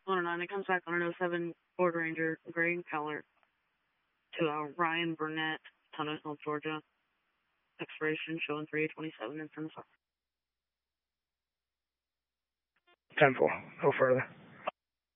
109, it comes back on an 07 Ford Ranger, gray in color, to Ryan Burnett, Tunnel Hill, Georgia. Expiration showing 3/27 in front of 10-4. No further.